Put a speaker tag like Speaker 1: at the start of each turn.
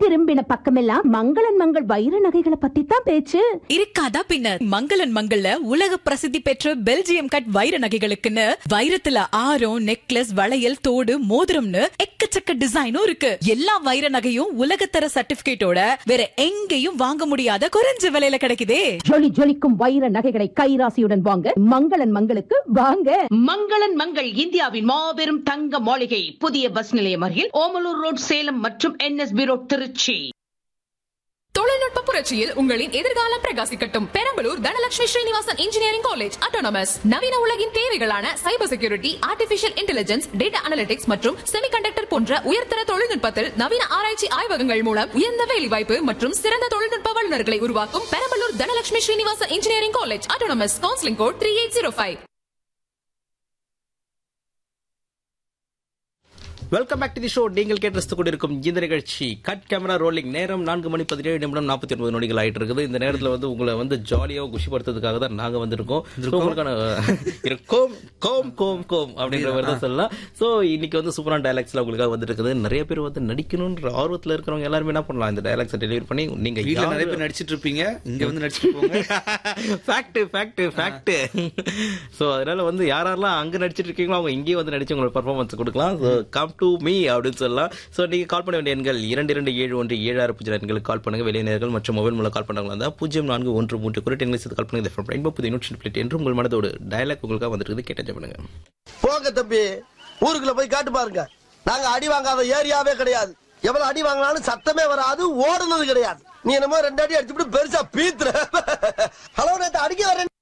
Speaker 1: திரும்பின பக்கமெல்லாம் மங்களன் மங்கள் வைர நகைகளை பத்தி தான் பேச்சு.
Speaker 2: இருக்காதா பின்ன. மங்களன் மங்கள்ல உலக பிரசித்தி பெற்ற பெல்ஜியம் கட் வைர நகைகளுக்குன்னு வைரத்துல ஆரம், நெக்லஸ், வளையல், தோடு, மோதிரம்னு எக்கச்சக்க டிசைனும் இருக்கு. எல்லா வைர நகையும் உலகத்தர சர்டிபிகேட்டோட வேற எங்கேயும் வாங்க முடியாத குறைஞ்ச விலையில கிடைக்குதே.
Speaker 1: ஜொலி ஜொலிக்கும் வைர நகைகளை கைராசியுடன் வாங்க மங்களன் மங்களுக்கு வாங்க.
Speaker 3: மங்களன் மங்கள் இந்தியாவின் மாபெரும் தங்க மாளிகை, புதிய பஸ் நிலையம் அருகில் ஓமலூர் ரோட், சேலம் மற்றும் NSB ரோட், திருச்சி.
Speaker 4: தொழில்நுட்ப புரட்சியில் உங்களின் எதிர்காலம் பிரகாசிக்கட்டும். Perambalur Dhanalakshmi Srinivasan engineering college autonomous நவீன உலகின் தேவைகளான cyber security, artificial intelligence, data analytics மற்றும் செமிகண்டக்டர் போன்ற உயர்தர தொழில்நுட்பத்தில் நவீன ஆராய்ச்சி ஆய்வகங்கள் மூலம் உயர்ந்த வேலைவாய்ப்பு மற்றும் சிறந்த தொழில்நுட்ப வல்லுநர்களை உருவாக்கும் Perambalur Dhanalakshmi Srinivasan engineering college autonomous. Counselling code 3805.
Speaker 5: Welcome back to the show. நீங்கள் கேட்டு கொண்டிருக்கும் இந்த நிகழ்ச்சி கட் கேமரா ரோலிங். நேரம் 4:17 ஆயிட்டு இருக்குது. இந்த நேரத்தில் வந்து உங்களை வந்து ஜாலியாக குஷிப்படுத்துறதுக்காக தான் நாங்கள் வந்திருக்கோம். உங்களுக்கான கோம் அப்படின்ற மாதிரி தான் சொல்லலாம். ஸோ இன்னைக்கு வந்து சூப்பரான டைலாக்ஸ்ல உங்களுக்காக வந்துருக்குது. நிறைய பேர் வந்து நடிக்கணும்ன்ற ஆர்வத்தில் இருக்கிறவங்க எல்லாருமே என்ன பண்ணலாம், இந்த டைலாக்ஸை டெலிவரி பண்ணி நீங்க நிறைய பேர் நடிச்சிட்டு இருப்பீங்க, இங்க வந்து நடிச்சிட்டு போங்க. ஃபேக்ட். ஸோ அதனால வந்து யாரெல்லாம் அங்க நடிச்சிட்டு இருக்கீங்களோ அவங்க இங்கேயே வந்து நடிச்சு உங்களோட பர்ஃபார்மன்ஸ் கொடுக்கலாம். கம் டு மீ அப்படின்னு சொல்லலாம். ஸோ நீங்கள் கால் பண்ண வேண்டிய எண்கள் 227176 எண்களுக்கு கால் பண்ணுங்க. வெளியினர்கள் மற்றும் மொபைல் மூலம் கால் பண்ணுறாங்களா இருந்தால் 0413 குறிட்டு எண்களை கால் பண்ணுங்க. புதிய 100 என்று உங்கள் மனதோடு டயலாக் உங்களுக்காக வந்துருக்குது. கேட்டு பண்ணுங்க.
Speaker 6: போங்க தம்பி, ஊருக்குள்ள போய் காட்டு பாருங்க. நாங்க அடி வாங்காத ஏரியாவே கிடையாது. எவ்வளவு அடி வாங்கினாலும் சத்தமே வராது, ஓடுனது கிடையாது. நீ என்னமோ 2 அடி அடிச்சுட்டு பெருசா பீத்துற. ஹலோ, நேத்து அடிக்க வரேன்.